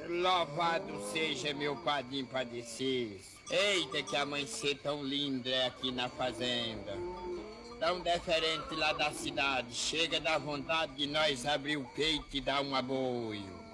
Louvado seja meu padrinho padecido. Eita, que amanhecer tão lindo é aqui na fazenda. Tão diferente lá da cidade. Chega da vontade de nós abrir o peito e dar um aboio.